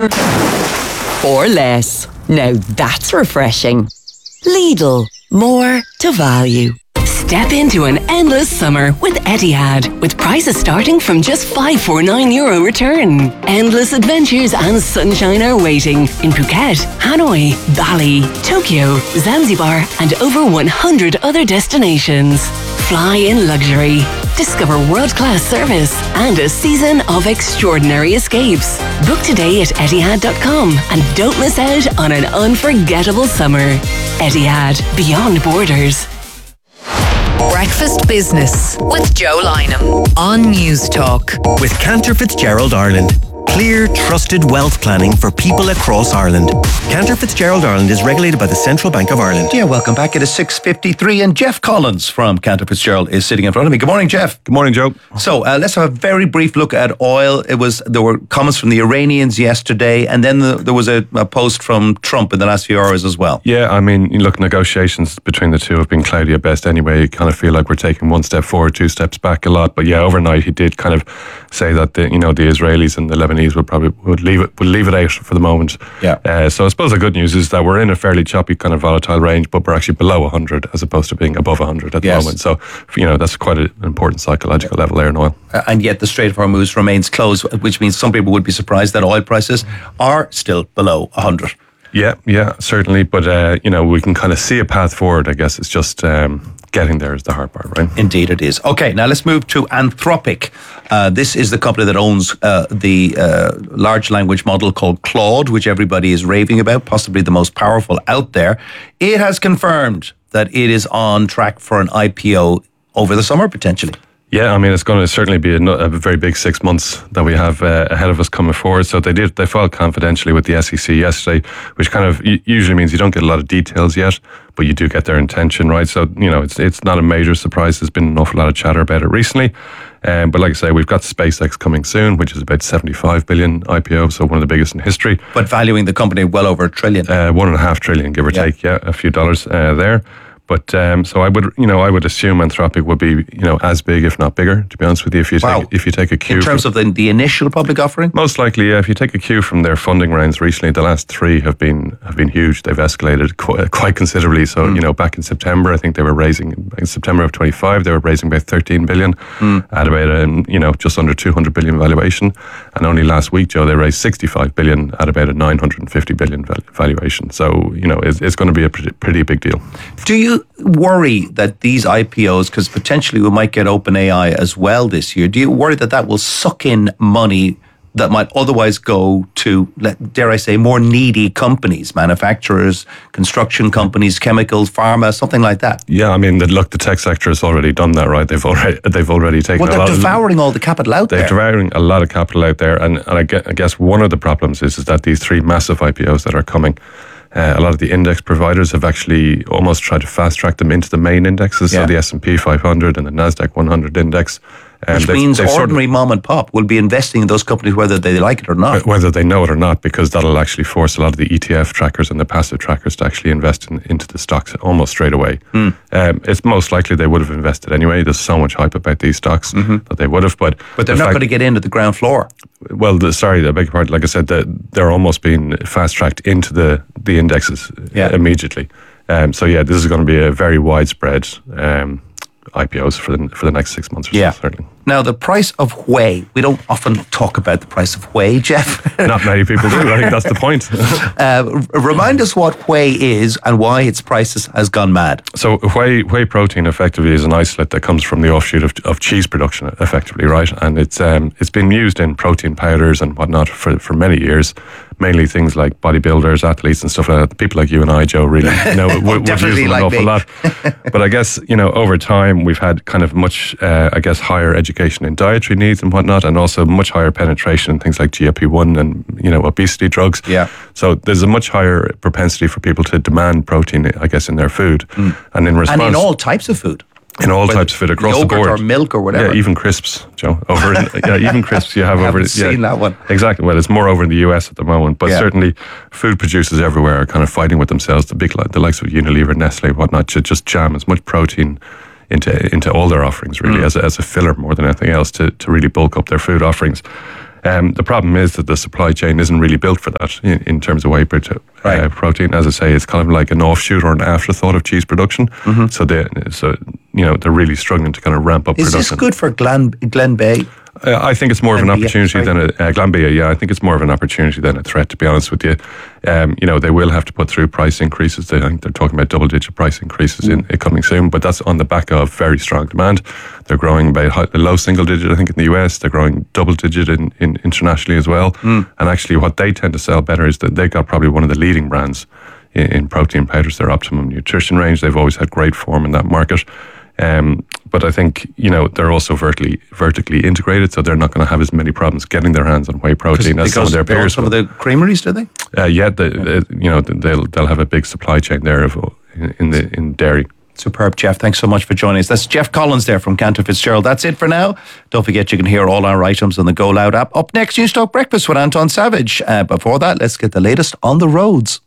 or less. Now that's refreshing. Lidl, more to value. Step into an endless summer with Etihad, with prices starting from just five hundred forty-nine euro return. Endless adventures and sunshine are waiting in Phuket, Hanoi, Bali, Tokyo, Zanzibar, and over one hundred other destinations. Fly in luxury, discover world-class service, and a season of extraordinary escapes. Book today at Etihad dot com and don't miss out on an unforgettable summer. Etihad, beyond borders. Breakfast Business with Joe Lynham on News Talk. With Cantor Fitzgerald Ireland. Clear, trusted wealth planning for people across Ireland. Cantor Fitzgerald Ireland is regulated by the Central Bank of Ireland. Yeah, welcome back. It is six fifty-three and Jeff Collins from Cantor Fitzgerald is sitting in front of me. Good morning, Jeff. Good morning, Joe. So uh, let's have a very brief look at oil. It was There were comments from the Iranians yesterday, and then the, there was a, a post from Trump in the last few hours as well. Yeah, I mean, look, negotiations between the two have been cloudy at best anyway. You kind of feel like we're taking one step forward, two steps back a lot. But yeah, overnight he did kind of say that the, you know, the Israelis and the Lebanese would probably would leave it would leave it out for the moment. Yeah. Uh, so I suppose the good news is that we're in a fairly choppy kind of volatile range, but we're actually below one hundred as opposed to being above one hundred at the Yes. moment. So you know that's quite an important psychological level there in oil. Uh, and yet the Strait of Hormuz remains closed, which means some people would be surprised that oil prices are still below one hundred. Yeah, yeah, certainly. But uh, you know we can kind of see a path forward. I guess it's just um, getting there is the hard part, right? Indeed it is. Okay, now let's move to Anthropic. Uh, this is the company that owns uh, the uh, large language model called Claude, which everybody is raving about, possibly the most powerful out there. It has confirmed that it is on track for an I P O over the summer, potentially. Yeah, I mean, it's going to certainly be a, a very big six months that we have uh, ahead of us coming forward. So they did, they filed confidentially with the S E C yesterday, which kind of usually means you don't get a lot of details yet, but you do get their intention, right? So, you know, it's it's not a major surprise. There's been an awful lot of chatter about it recently. Um, but like I say, we've got SpaceX coming soon, which is about seventy-five billion I P O, so one of the biggest in history. But valuing the company well over a trillion. Uh, one and a half trillion, give or Yeah. take, yeah, a few dollars uh, there. But um, so I would, you know, I would assume Anthropic would be, you know, as big, if not bigger. To be honest with you, if you Wow. take if you take a cue In terms from, of the, the initial public offering? most likely, yeah. If you take a cue from their funding rounds recently, the last three have been have been huge. They've escalated quite, quite considerably. So Mm. you know, back in September, I think they were raising in September of twenty-five, they were raising about thirteen billion Mm. at about um, you know just under two hundred billion valuation. And only last week, Joe, they raised sixty-five billion at about a nine hundred fifty billion val- valuation. So you know, it's, it's going to be a pretty, pretty big deal. Do you worry that these I P Os, because potentially we might get OpenAI as well this year, do you worry that that will suck in money that might otherwise go to, let- dare I say, more needy companies, manufacturers, construction companies, chemicals, pharma, something like that? Yeah, I mean, the, look, the tech sector has already done that, right? They've already they've already taken Well, a they're lot of devouring all the capital out They're there. devouring a lot of capital out there, and, and I, guess, I guess one of the problems is, is that these three massive I P Os that are coming, uh, a lot of the index providers have actually almost tried to fast track them into the main indexes, Yeah. so the S and P five hundred and the NASDAQ one hundred index. Um, Which they've- means they've sort of- ordinary mom and pop will be investing in those companies whether they like it or not. whether they know it or not, because that'll actually force a lot of the E T F trackers and the passive trackers to actually invest in, into the stocks almost straight away. Hmm. Um, it's most likely they would have invested anyway. There's so much hype about these stocks that they would have, but Mm-hmm. But they're the not fact- going to get in at the ground floor. Well, the, sorry, I beg your pardon. Like I said, the, they're almost being fast tracked into the the indexes Yeah. immediately. Um, so yeah, this is going to be a very widespread um, I P Os for the for the next six months or Yeah. so, certainly. Now, the price of whey, we don't often talk about the price of whey, Jeff. Not many people do. I think that's the point. uh, r- remind us what whey is and why its prices has gone mad. So whey whey protein effectively is an isolate that comes from the offshoot of, of cheese production, effectively, right? And it's um, it's been used in protein powders and whatnot for, for many years, mainly things like bodybuilders, athletes and stuff like that. People like you and I, Joe, really know would, would use them like an awful me. lot. But I guess, you know, over time we've had kind of much, uh, I guess, higher education in dietary needs and whatnot, and also much higher penetration in things like G L P one and, you know, obesity drugs. Yeah. So there's a much higher propensity for people to demand protein, I guess, in their food. Mm. And in response... And in all types of food. In all Whether types of food across the yogurt board, or milk or whatever. Yeah, even crisps, Joe. Over in, yeah, even crisps you have I over. haven't yeah, seen that one. Exactly. Well, it's more over in the U S at the moment, but Yeah. certainly food producers everywhere are kind of fighting with themselves. The big, li- the likes of Unilever, Nestle, whatnot, to just jam as much protein into into all their offerings, really, Mm. as a, as a filler more than anything else, to to really bulk up their food offerings. Um, the problem is that the supply chain isn't really built for that in, in terms of whey prote- uh, protein. As I say, it's kind of like an offshoot or an afterthought of cheese production. Mm-hmm. So they, so you know, they're really struggling to kind of ramp up Is production. this good for Glen, Glen Bay? Uh, I think it's more of an Glanbia, opportunity sorry. than a uh, Glanbia, yeah. I think it's more of an opportunity than a threat, to be honest with you. Um, you know, they will have to put through price increases. They, I think they're talking about double-digit price increases in, in coming soon, but that's on the back of very strong demand. They're growing by high, low single-digit, I think, in the U S. They're growing double-digit in, in internationally as well. Mm. And actually, what they tend to sell better is that they've got probably one of the leading brands in, in protein powders. Their Optimum Nutrition range. They've always had great form in that market. Um, but I think, you know, they're also vertically vertically integrated, so they're not going to have as many problems getting their hands on whey protein as some of their peers. Some will. of the creameries, do they? Uh, yeah, they, uh, you know, they'll they'll have a big supply chain there of, in the in dairy. Superb, Jeff. Thanks so much for joining us. That's Jeff Collins there from Cantor Fitzgerald. That's it for now. Don't forget you can hear all our items on the Go Loud app. Up next, News Talk Breakfast with Anton Savage. Uh, before that, let's get the latest on the roads.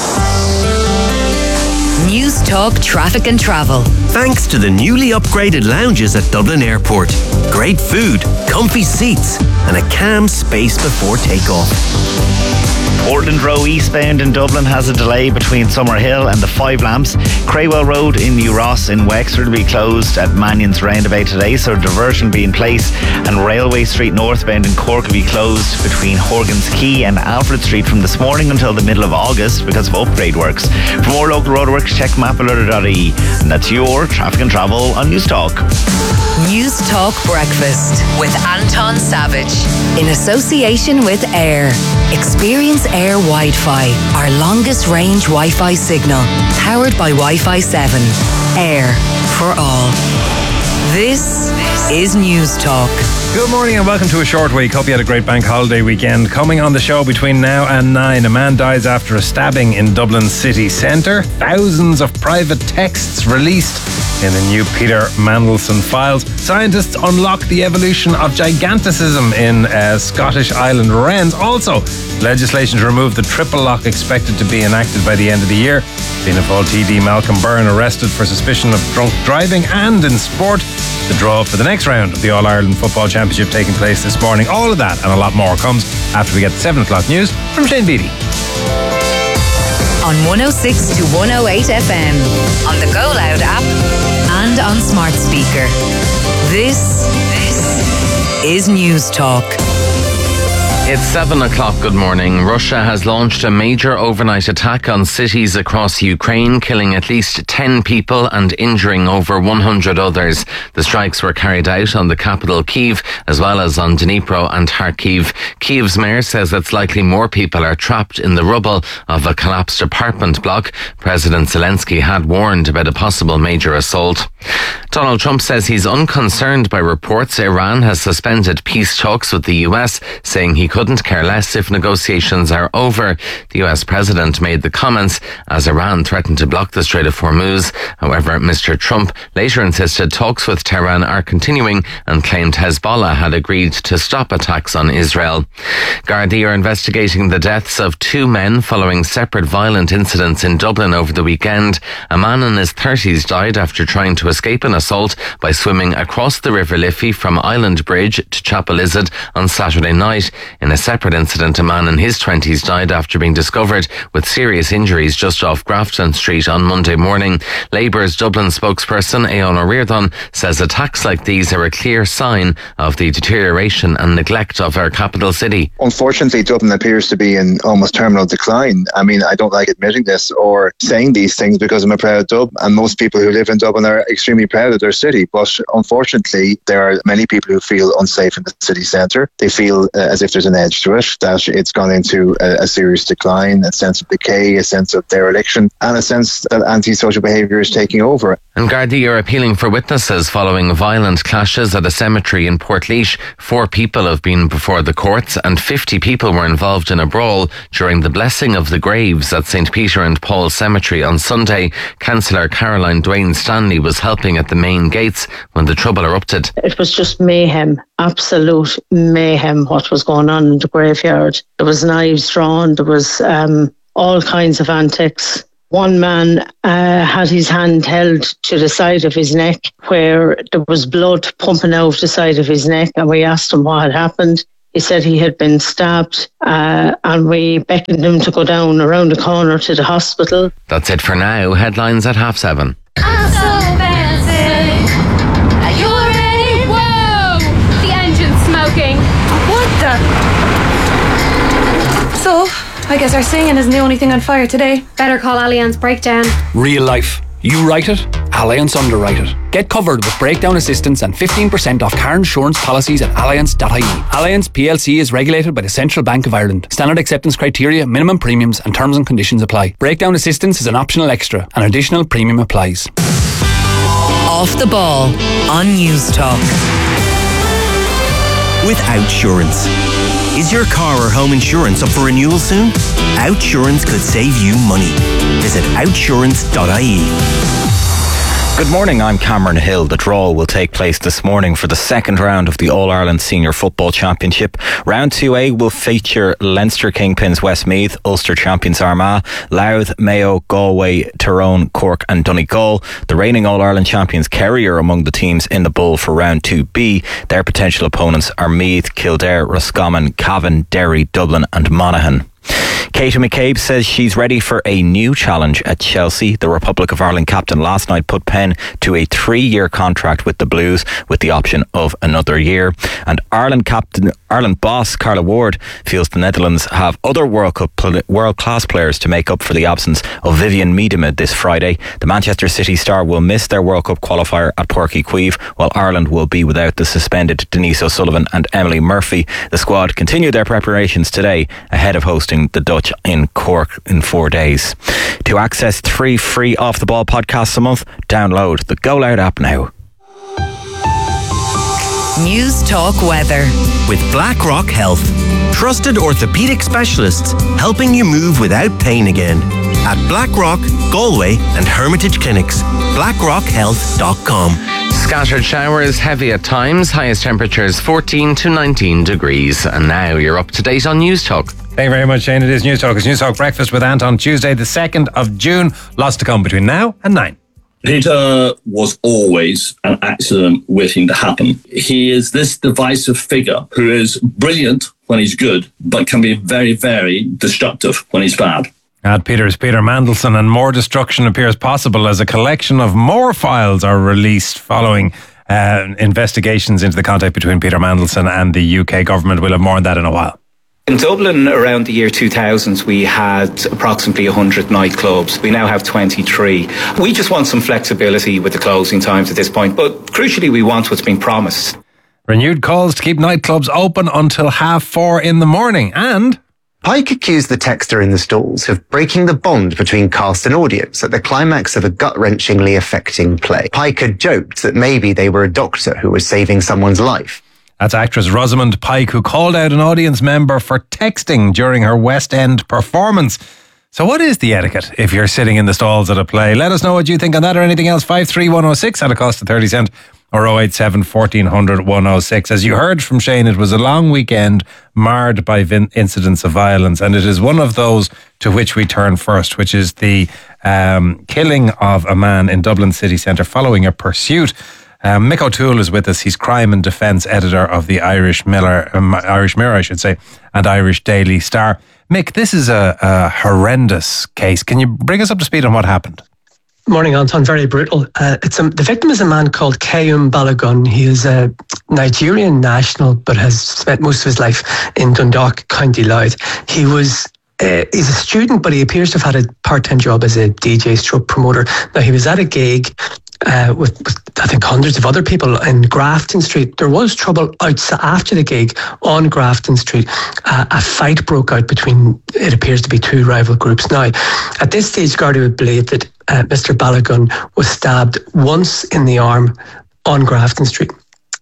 News Talk Traffic and Travel. Thanks to the newly upgraded lounges at Dublin Airport. Great food, comfy seats, and a calm space before takeoff. Portland Row eastbound in Dublin has a delay between Summerhill and the Five Lamps. Craywell Road in New Ross in Wexford will be closed at Mannion's Roundabout today, so diversion will be in place. And Railway Street northbound in Cork will be closed between Horgan's Quay and Alfred Street from this morning until the middle of August because of upgrade works. For more local roadworks, check map alert dot I E. And that's your traffic and travel on News Talk. News Talk Breakfast with Anton Savage in association with Air. Experience Air Wi-Fi, our longest range Wi-Fi signal, powered by Wi-Fi seven. Air for all. This is News Talk. Good morning and welcome to a short week. Hope you had a great bank holiday weekend. Coming on the show between now and nine, a man dies after a stabbing in Dublin city centre. Thousands of private texts released in the new Peter Mandelson files. Scientists unlock the evolution of giganticism in uh, Scottish island wrens. Also, legislation to remove the triple lock expected to be enacted by the end of the year. Fianna Fáil T D Malcolm Byrne arrested for suspicion of drunk driving. And in sport, the draw for the next round of the All-Ireland Football Championship taking place this morning. All of that and a lot more comes after we get the seven o'clock news from Shane Beattie. On one oh six to one oh eight F M, on the Go Loud app, and on smart speaker. This, this is News Talk. It's seven o'clock. Good morning. Russia has launched a major overnight attack on cities across Ukraine, killing at least ten people and injuring over one hundred others. The strikes were carried out on the capital Kyiv, as well as on Dnipro and Kharkiv. Kyiv's mayor says it's likely more people are trapped in the rubble of a collapsed apartment block. President Zelensky had warned about a possible major assault. Donald Trump says he's unconcerned by reports Iran has suspended peace talks with the U S, saying he couldn't care less if negotiations are over. The U S president made the comments as Iran threatened to block the Strait of Hormuz. However, Mister Trump later insisted talks with Tehran are continuing and claimed Hezbollah had agreed to stop attacks on Israel. Gardaí are investigating the deaths of two men following separate violent incidents in Dublin over the weekend. A man in his thirties died after trying to escape an assault by swimming across the River Liffey from Island Bridge to Chapel Izard on Saturday night. In a separate incident, a man in his twenties died after being discovered with serious injuries just off Grafton Street on Monday morning. Labour's Dublin spokesperson, Aona Reardon, says attacks like these are a clear sign of the deterioration and neglect of our capital city. Unfortunately, Dublin appears to be in almost terminal decline. I mean, I don't like admitting this or saying these things because I'm a proud Dub, and most people who live in Dublin are extremely proud out of their city. But unfortunately, there are many people who feel unsafe in the city centre. They feel uh, as if there's an edge to it, that it's gone into a, a serious decline, a sense of decay, a sense of dereliction, and a sense that antisocial behaviour is taking over. And Gardaí are appealing for witnesses following violent clashes at a cemetery in Portlaoise. Four people have been before the courts and fifty people were involved in a brawl during the blessing of the graves at Saint Peter and Paul Cemetery on Sunday. Councillor Caroline Dwayne Stanley was helping at the main gates when the trouble erupted. It was just mayhem, absolute mayhem what was going on in the graveyard. There was knives drawn, there was um, all kinds of antics. One man uh, had his hand held to the side of his neck where there was blood pumping out of the side of his neck, and we asked him what had happened. He said he had been stabbed, uh, and we beckoned him to go down around the corner to the hospital. That's it for now. Headlines at half seven. I'm so fancy. Are you ready? Whoa! The engine's smoking. What the? So, I guess our singing isn't the only thing on fire today. Better call Allianz Breakdown. Real life. You write it, Allianz underwrite it. Get covered with breakdown assistance and fifteen percent off car insurance policies at allianz dot I E. Allianz P L C is regulated by the Central Bank of Ireland. Standard acceptance criteria, minimum premiums and terms and conditions apply. Breakdown assistance is an optional extra. An additional premium applies. Off the Ball on News Talk. With Outsurance. Is your car or home insurance up for renewal soon? Outsurance could save you money. Visit outsurance dot I E. Good morning, I'm Cameron Hill. The draw will take place this morning for the second round of the All-Ireland Senior Football Championship. Round two A will feature Leinster Kingpins Westmeath, Ulster champions Armagh, Louth, Mayo, Galway, Tyrone, Cork and Donegal. The reigning All-Ireland champions Kerry are among the teams in the bowl for round two B. Their potential opponents are Meath, Kildare, Roscommon, Cavan, Derry, Dublin and Monaghan. Katie McCabe says she's ready for a new challenge at Chelsea. The Republic of Ireland captain last night put pen to a three-year contract with the Blues with the option of another year. And Ireland captain, Ireland boss Carla Ward feels the Netherlands have other World Cup world-class players to make up for the absence of Vivian Miedema this Friday. The Manchester City star will miss their World Cup qualifier at Páirc Uí Chaoimh, while Ireland will be without the suspended Denise O'Sullivan and Emily Murphy. The squad continue their preparations today ahead of hosting the Dutch in Cork in four days. To access three free Off the Ball podcasts a month, download the Go Loud app now. News Talk Weather. With BlackRock Health. Trusted orthopaedic specialists helping you move without pain again. At BlackRock, Galway and Hermitage Clinics. blackrock health dot com. Scattered showers, heavy at times, highest temperatures fourteen to nineteen degrees. And now you're up to date on News Talk. Thank you very much, Shane. It is News Talk. It's News Talk Breakfast with Anton, Tuesday the second of June. Lots to come between now and nine. Peter was always an accident waiting to happen. He is this divisive figure who is brilliant when he's good, but can be very, very destructive when he's bad. At Peter's Peter Mandelson, and more destruction appears possible as a collection of more files are released following uh, investigations into the contact between Peter Mandelson and the U K government. We'll have more on that in a while. In Dublin, around the year two thousand, we had approximately one hundred nightclubs. We now have twenty-three. We just want some flexibility with the closing times at this point, but crucially, we want what's been promised. Renewed calls to keep nightclubs open until half four in the morning. And Pike accused the texter in the stalls of breaking the bond between cast and audience at the climax of a gut-wrenchingly affecting play. Pike had joked that maybe they were a doctor who was saving someone's life. That's actress Rosamund Pike, who called out an audience member for texting during her West End performance. So what is the etiquette if you're sitting in the stalls at a play? Let us know what you think on that or anything else. five three one oh six at a cost of thirty cent or oh eight seven, fourteen hundred, one oh six. As you heard from Shane, it was a long weekend marred by vin- incidents of violence, and it is one of those to which we turn first, which is the um, killing of a man in Dublin city centre following a pursuit. Um, Mick O'Toole is with us. He's crime and defence editor of the Irish Miller, um, Irish Mirror, I should say, and Irish Daily Star. Mick, this is a, a horrendous case. Can you bring us up to speed on what happened? Morning, Anton. Very brutal. Uh, it's a, the victim is a man called Kayum Balogun. He is a Nigerian national, but has spent most of his life in Dundalk, County Louth. He was Uh, he's a student, but he appears to have had a part-time job as a D J stroke promoter. Now, he was at a gig uh, with, with, I think, hundreds of other people in Grafton Street. There was trouble outside after the gig on Grafton Street. Uh, a fight broke out between, it appears to be, two rival groups. Now, at this stage, Gardaí would believe that uh, Mister Balogun was stabbed once in the arm on Grafton Street.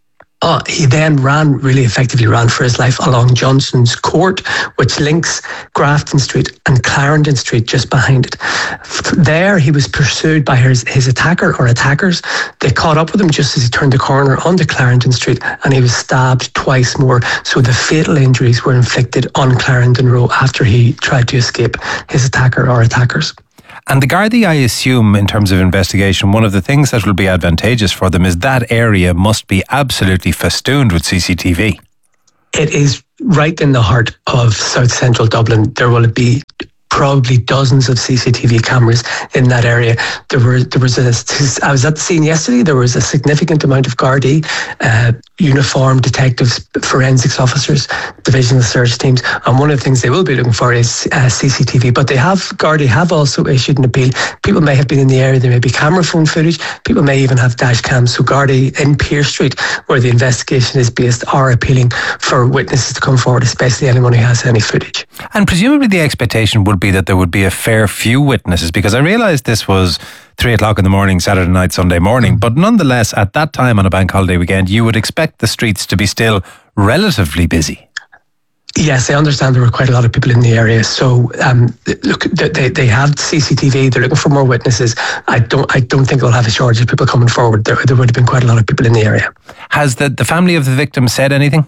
Uh, he then ran, really effectively ran for his life along Johnson's Court, which links Grafton Street and Clarendon Street just behind it. There, he was pursued by his, his attacker or attackers. They caught up with him just as he turned the corner onto Clarendon Street, and he was stabbed twice more. So the fatal injuries were inflicted on Clarendon Row after he tried to escape his attacker or attackers. And the Gardaí, I assume, in terms of investigation, one of the things that will be advantageous for them is that area must be absolutely festooned with C C T V. It is right in the heart of South Central Dublin. There will be probably dozens of C C T V cameras in that area. There were there was a. I was at the scene yesterday. There was a significant amount of Gardaí, uh, uniformed detectives, forensics officers, divisional search teams, and one of the things they will be looking for is uh, C C T V. But they have Gardaí have also issued an appeal. People may have been in the area. There may be camera phone footage. People may even have dash cams. So Gardaí in Pearse Street, where the investigation is based, are appealing for witnesses to come forward, especially anyone who has any footage. And presumably the expectation would be that there would be a fair few witnesses, because I realised this was three o'clock in the morning, Saturday night, Sunday morning, but nonetheless, at that time on a bank holiday weekend, you would expect the streets to be still relatively busy. Yes, I understand there were quite a lot of people in the area. So, um, look, they they have C C T V. They're looking for more witnesses. I don't I don't think they'll have a shortage of people coming forward. There, there would have been quite a lot of people in the area. Has the, the family of the victim said anything?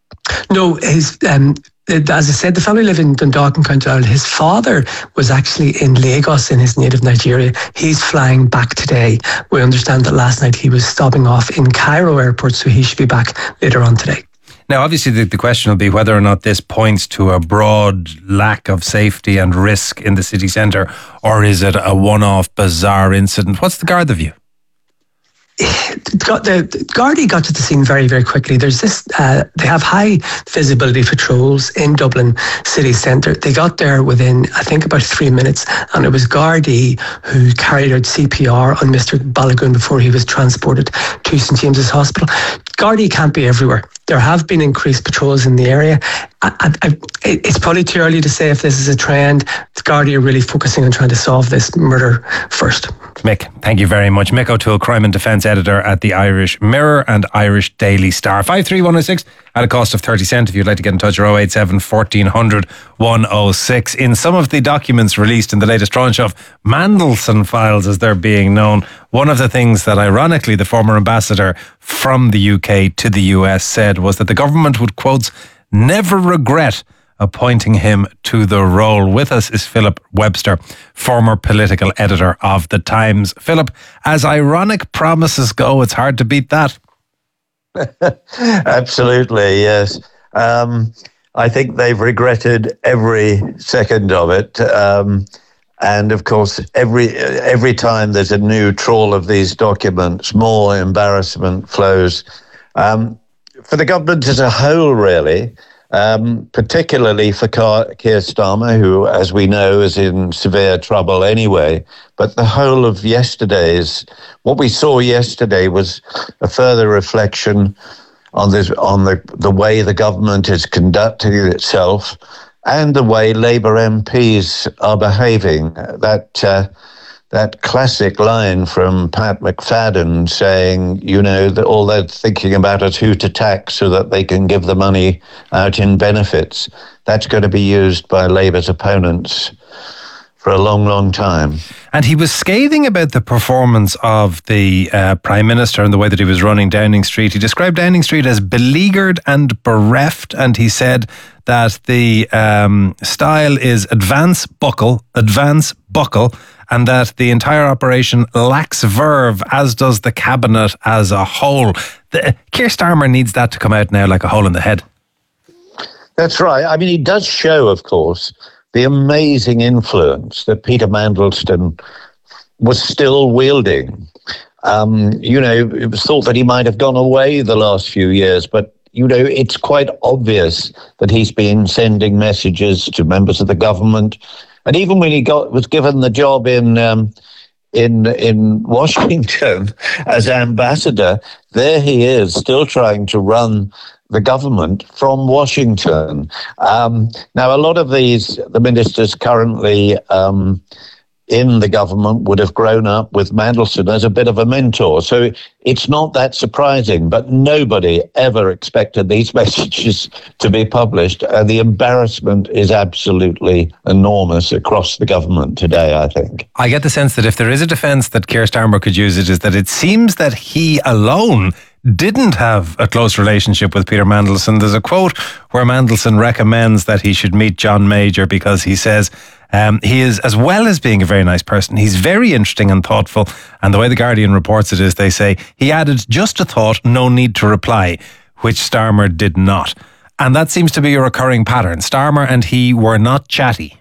No, his um, as I said, the family live in Dundalk in County Ireland. His father was actually in Lagos in his native Nigeria. He's flying back today. We understand that last night he was stopping off in Cairo airport, so he should be back later on today. Now, obviously, the, the question will be whether or not this points to a broad lack of safety and risk in the city centre, or is it a one-off bizarre incident? What's the Garda view? The, the Gardaí got to the scene very, very quickly. There's this, uh, they have high visibility patrols in Dublin city centre. They got there within, I think, about three minutes, and it was Gardaí who carried out C P R on Mister Balogun before he was transported to St James's Hospital. Gardaí can't be everywhere. There have been increased patrols in the area. I, I, it's probably too early to say if this is a trend. The Gardaí are really focusing on trying to solve this murder first. Mick, thank you very much. Mick O'Toole, Crime and Defence Editor at the Irish Mirror and Irish Daily Star. five three one oh six at a cost of thirty cent if you'd like to get in touch, or oh eight seven, fourteen hundred, one oh six. In some of the documents released in the latest tranche of Mandelson files, as they're being known, one of the things that ironically the former ambassador from the U K to the U S said was that the government would, quotes, never regret appointing him to the role. With us is Philip Webster, former political editor of The Times. Philip, as ironic promises go, it's hard to beat that. Absolutely, yes. Um, I think they've regretted every second of it. Um, and of course, every every time there's a new trawl of these documents, more embarrassment flows. Um, for the government as a whole, really, Um, particularly for Keir Starmer, who, as we know, is in severe trouble anyway. But the whole of yesterday's, what we saw yesterday was a further reflection on this, on the, the way the government is conducting itself and the way Labour M Ps are behaving. That uh, that classic line from Pat McFadden saying, you know, that all they're thinking about is who to tax so that they can give the money out in benefits. That's going to be used by Labour's opponents for a long, long time. And he was scathing about the performance of the uh, Prime Minister and the way that he was running Downing Street. He described Downing Street as beleaguered and bereft, and he said that the um, style is advance, buckle, advance, buckle, and that the entire operation lacks verve, as does the cabinet as a whole. The, Keir Starmer needs that to come out now like a hole in the head. That's right. I mean, he does show, of course, the amazing influence that Peter Mandelson was still wielding. Um, you know, it was thought that he might have gone away the last few years, but, you know, it's quite obvious that he's been sending messages to members of the government. And even when he got was given the job in um, in in Washington as ambassador. There he is, still trying to run the government from Washington. Um, now, a lot of these, the ministers currently um, in the government would have grown up with Mandelson as a bit of a mentor. So it's not that surprising, but nobody ever expected these messages to be published. And the embarrassment is absolutely enormous across the government today, I think. I get the sense that if there is a defence that Keir Starmer could use, it is that it seems that he alone didn't have a close relationship with Peter Mandelson. There's a quote where Mandelson recommends that he should meet John Major because he says um, he is, as well as being a very nice person, he's very interesting and thoughtful. And the way The Guardian reports it is they say he added just a thought, no need to reply, which Starmer did not. And that seems to be a recurring pattern. Starmer and he were not chatty.